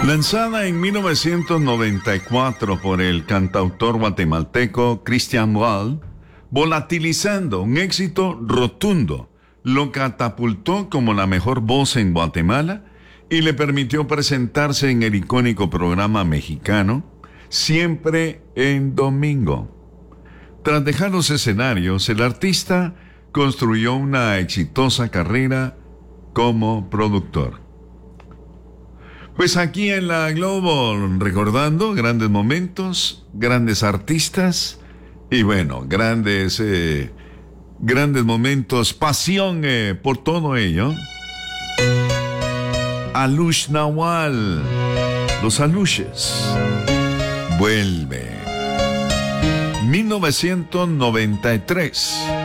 Lanzada en 1994 por el cantautor guatemalteco Cristian Wall, volatilizando un éxito rotundo, lo catapultó como la mejor voz en Guatemala y le permitió presentarse en el icónico programa mexicano Siempre en Domingo. Tras dejar los escenarios, el artista construyó una exitosa carrera como productor. Pues aquí en la Globo, recordando grandes momentos, grandes artistas y bueno, grandes momentos, pasión por todo ello. Alush Nawal, los Alushes, vuelve. 1993.